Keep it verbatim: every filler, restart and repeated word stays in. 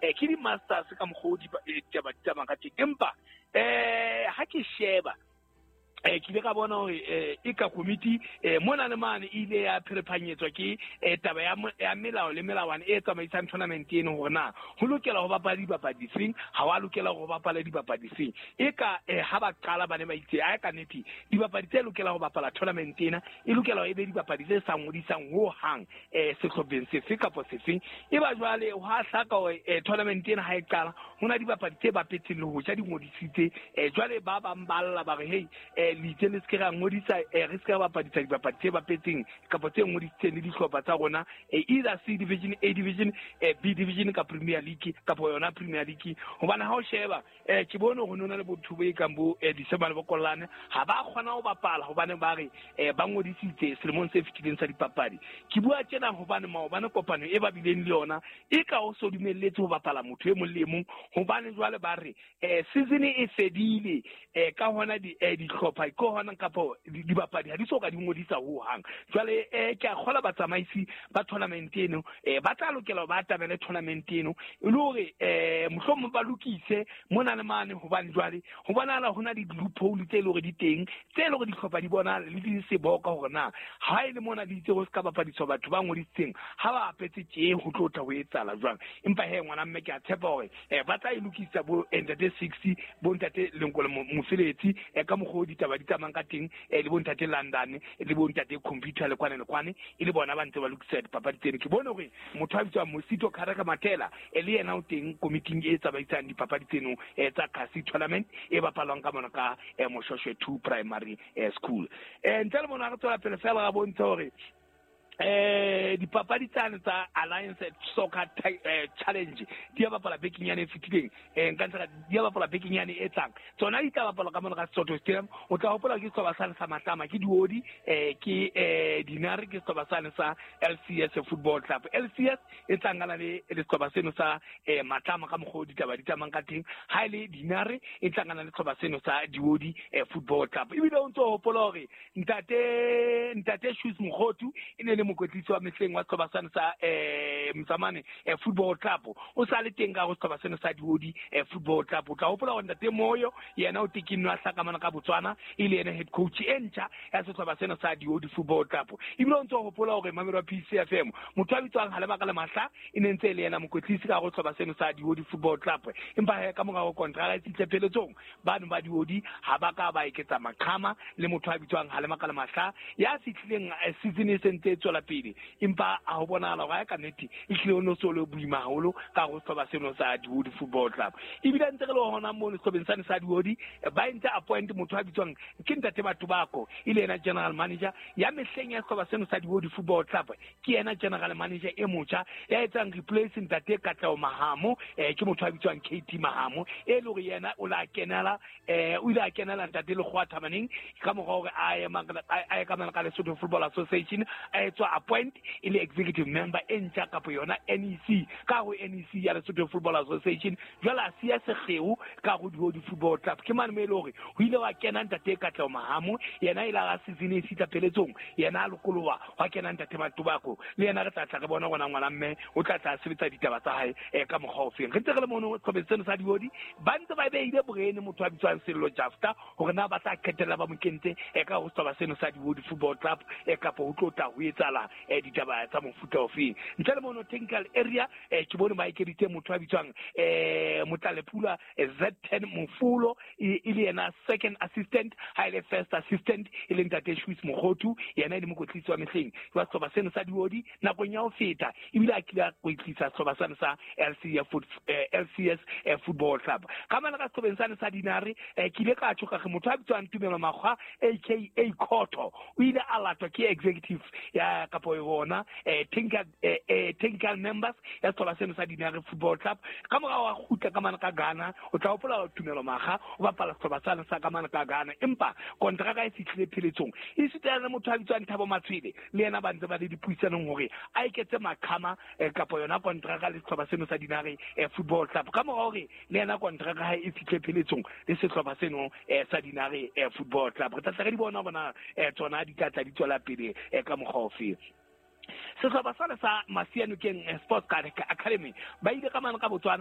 eh ke di masters ka mogodi ba taba taba ka teng empa eh ha ke sheba eh ke le ka bona hore eh e ka committee eh mona le mane ile ya pherephanyetswa ke eh taba ya ya melao le melawana e tsamaisang tournament eno hore na ho lokela ho bapala dibapadi sing ha wa lokela ho bapala dibapadi sing e ka eh ha ba qala bane ba itse a ka neti dibapadi tse lokela ho bapala tournament ena e lokela ho ebe dibapadi tse sa ngodisang ho hang eh sehlopheng se se kapo se sing e ba jwale ho a hlaka hore eh tournament ena ha e qala hona dibapadi tse bapetseng le ho ja di ngodisitse eh jwale ba ba mballa ba re hey eh litse le se ka ngodisa e re se ka bapadisa dibapadi tse bapetseng kapo tse ngodisitseng le dihlopha tsa rona e either C division, A division, e B division ka Premier League kapo yona Premier League hobane ha o sheba eh ke bone ho nona le botho bo e kambo e December bo kollane ha ba kgona ho bapala hobane ba re eh ba ngodisitse selemong se fitileng sa dipapadi ke bua tjena hobane maobane kopano e ba bileng le yona e ka o so dumelletse ho bapala motho e mong le mong hobane jwale ba re eh season e fedile eh ka hona di dihlopha ko hona kapo dibapadi ha di soka di ngodisa ho hang jwale eh ke a kgola batsamaisi ba tournament eno eh ba tla lokela ba tabele tournament eno e le hore eh mohlomong ba lokise mona le mane hobane jwale ho bonala hona di loophole tse le hore di teng tse le hore dihlopha di bona le di se boka hore na ha ile mona di itse go ska bapadiswa batho ba ngodisitseng ha ba apetse tje ho tlotla ho etsala jwang empa he ngwana mme ke a tshepa hore eh ba tla ilukisa bo ntate sixty bo ntate lenkolo mofeletsi e ka mogodi taba di tsamang ka teng e le bo ntate London e le bo ntate computer le kwane le kwane e le bona ba ntse ba lokisa dipapadi tsene ke bone hore motho a bitswa Mosito Karaka Matela e le yena o teng committee e tsamaisang dipapadi tseno e tsa Kasi tournament e bapalwang ka mona ka Moshoshwe two primary school e ntse le mona re tswela pele fela ga bontsha hore eh dipapadi tsane tsa Alliance Soccer Challenge di bapala bekinyane fitileng eh nka di bapala bekinyane e tsang tsona di tla bapala ka mona ka Soto Stadium o tla hopola ke tsoba sana sa matama ke diodi eh ke eh dinare ke tsoba sana sa L C S Football Club L C S e tsangana le le tsoba seno sa eh matama ka mogodi taba di tsamang ka teng ha ile dinare e tsangana le tsoba seno sa diodi eh Football Club e bile o ntso hopola hore ntate ntate Shoes Mogotu ine le mokwetliso wa mehleng wa tsobasana sa eh Mzamane eh, Football Club o sa le teng ka go tsobasana sa diodi eh, Football Club o tla hopola go ntate Moyo yena o tekinwa hlakamana ka Botswana ile yena head coach entša ya tsobasana sa diodi Football Club e bile o ntse hopola gore Mamelodi P C F M motho a bitswang Halema ka le mahla ine ntse le yena mokwetlisi ka go tsobasana sa diodi Football Club empa he ka moga go kontraka e tsitle peletsong bana ba diodi ha ba ka ba iketsa makgama le motho a bitswang Halema ka le mahla ya fitlileng season e sentse tswela pele empa a ho bonala ga ka neti e tlile o no solo buima haholo ka go tsoba seno sa diodi Football Club e bile ntse re le hona mo le sobensane sa diodi ba ntse appoint motho a bitswang ke ntate Batubako ile yena general manager ya mehleng ya tsoba seno sa diodi Football Club ke yena general manager e motjha ya etsang replace ntate Katlao Mahamo eh ke motho a bitswang K T Mahamo e le gore yena o la kenala eh o ile a kenala ntate le Khwa Thamaning ka mo gore a ema a ka mana ka Lesotho Football Association a etswa appoint ile executive member entša kapo yona N E C ka go N E C ya Lesotho Football Association jwala sia segeu ka go diodi Football Club ke mane me le gore o ile wa kena ntate Katlao Mahamo yena ile ga season e sita peletsong yena a lokolowa wa kena ntate Batubako le yena re tla tla re bona gona ngwana mme o tla tla sebetsa ditaba tsa hae e ka mogofeng re ntse re le mono tsobetseno sa diodi ba ntse ba beile borene motho a bitswang Sello Jafta gore na ba tla kgetela ba mokente e ka go tsoba seno sa diodi Football Club e kapo o tlota ho etsala e ditaba tsa mofuta ofeng ntle le mono technical area e ke bone ba ikeditse motho a bitswang eh Motlalepula Z ten Mofulo ile yena second assistant ha ile first assistant ile ntate Shoes Mogotu yena ile mokotlisi wa mehleng wa tsoba seno sa diodi nakong ya ho feta ebile a kila go itlisa tsoba seno sa L C S L C S Football Club ka mana ka tsobensane sa dinare ke ile ka tšhoka ge motho a bitswang Tumelo Makgwa aka Khoto o ile a latwa ke executive ya kapo yona eh technical eh technical members ya tsoba seno sa dinare Football Club ka moga wa khutla ka mana ka Ghana o tla hopola Tumelo Makgwa o bapala tsoba seno sa ka mana ka Ghana empa kontraka e fitlhile pheletsong e sitela motho a bitswang Thabo Matswele le yena ba ntse ba le dipuisanong hore a iketse makgama kapo yona kontraka le tsoba seno sa dinare Football Club ka moga hore le yena kontraka ha e fitlhile pheletsong le setloba seno sa dinare Football Club re tla tla di bona bona tsona di tla tla di tswela pele ka mogofeng se sa ba sa Masianokeng Sports Academy ba ile ka mana ka Botswana